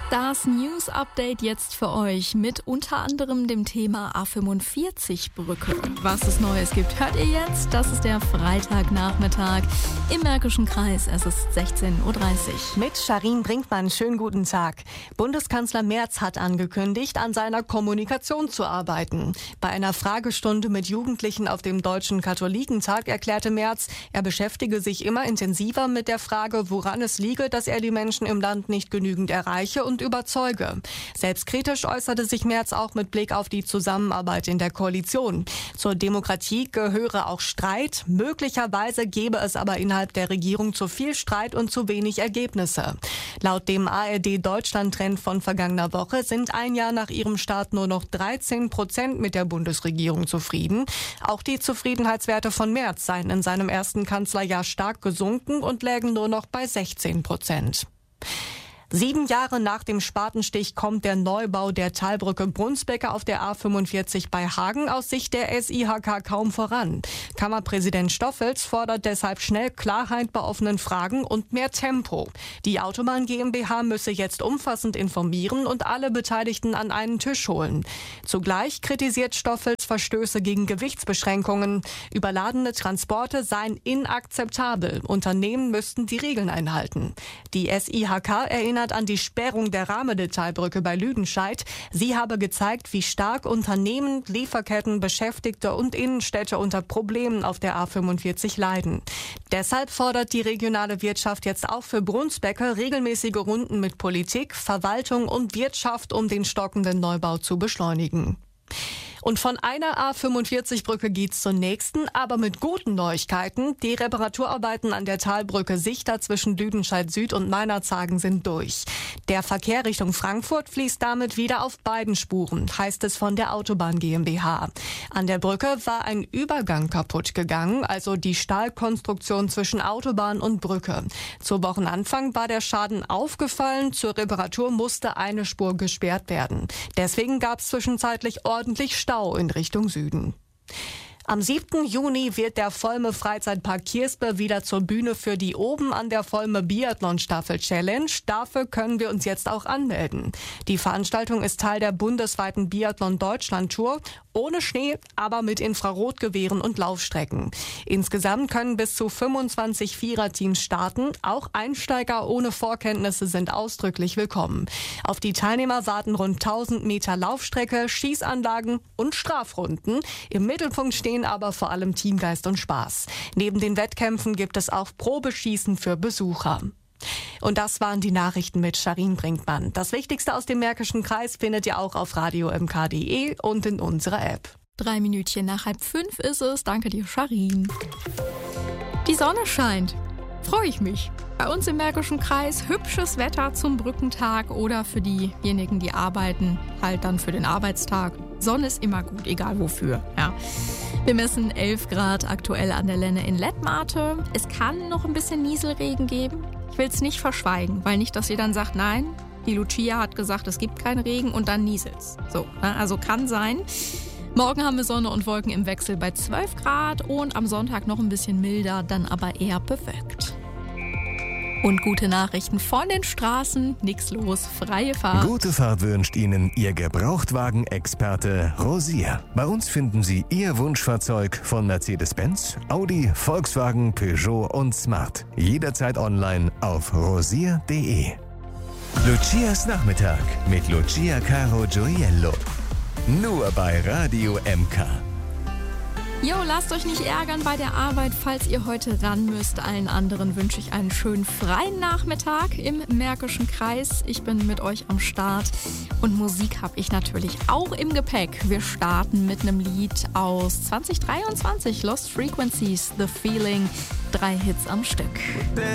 Das News-Update jetzt für euch mit unter anderem dem Thema A45-Brücke. Was es Neues gibt, hört ihr jetzt. Das ist der Freitagnachmittag im Märkischen Kreis. Es ist 16.30 Uhr. Mit Sharin Brinkmann, schönen guten Tag. Bundeskanzler Merz hat angekündigt, an seiner Kommunikation zu arbeiten. Bei einer Fragestunde mit Jugendlichen auf dem Deutschen Katholikentag erklärte Merz, er beschäftige sich immer intensiver mit der Frage, woran es liege, dass er die Menschen im Land nicht genügend erreiche und überzeuge. Selbstkritisch äußerte sich Merz auch mit Blick auf die Zusammenarbeit in der Koalition. Zur Demokratie gehöre auch Streit. Möglicherweise gebe es aber innerhalb der Regierung zu viel Streit und zu wenig Ergebnisse. Laut dem ARD-Deutschland-Trend von vergangener Woche sind ein Jahr nach ihrem Start nur noch 13% mit der Bundesregierung zufrieden. Auch die Zufriedenheitswerte von Merz seien in seinem ersten Kanzlerjahr stark gesunken und lägen nur noch bei 16%. 7 Jahre nach dem Spatenstich kommt der Neubau der Talbrücke Brunsbecke auf der A45 bei Hagen aus Sicht der SIHK kaum voran. Kammerpräsident Stoffels fordert deshalb schnell Klarheit bei offenen Fragen und mehr Tempo. Die Autobahn GmbH müsse jetzt umfassend informieren und alle Beteiligten an einen Tisch holen. Zugleich kritisiert Stoffels Verstöße gegen Gewichtsbeschränkungen. Überladene Transporte seien inakzeptabel. Unternehmen müssten die Regeln einhalten. Die SIHK erinnert an die Sperrung der Rahmede-Talbrücke bei Lüdenscheid. Sie habe gezeigt, wie stark Unternehmen, Lieferketten, Beschäftigte und Innenstädte unter Problemen auf der A45 leiden. Deshalb fordert die regionale Wirtschaft jetzt auch für Brunsbecke regelmäßige Runden mit Politik, Verwaltung und Wirtschaft, um den stockenden Neubau zu beschleunigen. Und von einer A45-Brücke geht's zur nächsten, aber mit guten Neuigkeiten. Die Reparaturarbeiten an der Talbrücke Sichter zwischen Lüdenscheid Süd und Meinerzhagen sind durch. Der Verkehr Richtung Frankfurt fließt damit wieder auf beiden Spuren, heißt es von der Autobahn GmbH. An der Brücke war ein Übergang kaputt gegangen, also die Stahlkonstruktion zwischen Autobahn und Brücke. Zu Wochenanfang war der Schaden aufgefallen, zur Reparatur musste eine Spur gesperrt werden. Deswegen gab es zwischenzeitlich ordentlich Stau in Richtung Süden. Am 7. Juni wird der Volme Freizeitpark Kierspe wieder zur Bühne für die Oben an der Volme Biathlon Staffel Challenge. Dafür können wir uns jetzt auch anmelden. Die Veranstaltung ist Teil der bundesweiten Biathlon Deutschland Tour. Ohne Schnee, aber mit Infrarotgewehren und Laufstrecken. Insgesamt können bis zu 25 Viererteams starten. Auch Einsteiger ohne Vorkenntnisse sind ausdrücklich willkommen. Auf die Teilnehmer warten rund 1000 Meter Laufstrecke, Schießanlagen und Strafrunden. Im Mittelpunkt stehen aber vor allem Teamgeist und Spaß. Neben den Wettkämpfen gibt es auch Probeschießen für Besucher. Und das waren die Nachrichten mit Sharin Brinkmann. Das Wichtigste aus dem Märkischen Kreis findet ihr auch auf radiomk.de und in unserer App. 3 Minütchen nach 4:30 ist es. Danke dir, Sharin. Die Sonne scheint. Freue ich mich. Bei uns im Märkischen Kreis hübsches Wetter zum Brückentag oder für diejenigen, die arbeiten, halt dann für den Arbeitstag. Sonne ist immer gut, egal wofür. Ja. Wir messen 11 Grad aktuell an der Lenne in Lettmate. Es kann noch ein bisschen Nieselregen geben. Ich will es nicht verschweigen, weil nicht, dass ihr dann sagt, nein, die Lucia hat gesagt, es gibt keinen Regen und dann nieselt's. So, also kann sein. Morgen haben wir Sonne und Wolken im Wechsel bei 12 Grad und am Sonntag noch ein bisschen milder, dann aber eher bewölkt. Und gute Nachrichten von den Straßen, nix los, freie Fahrt. Gute Fahrt wünscht Ihnen Ihr Gebrauchtwagen-Experte Rosier. Bei uns finden Sie Ihr Wunschfahrzeug von Mercedes-Benz, Audi, Volkswagen, Peugeot und Smart. Jederzeit online auf rosier.de. Lucias Nachmittag mit Lucia Caro Gioiello. Nur bei Radio MK. Jo, lasst euch nicht ärgern bei der Arbeit, falls ihr heute ran müsst. Allen anderen wünsche ich einen schönen freien Nachmittag im Märkischen Kreis. Ich bin mit euch am Start und Musik habe ich natürlich auch im Gepäck. Wir starten mit einem Lied aus 2023, Lost Frequencies, The Feeling. 3 Hits am Stück.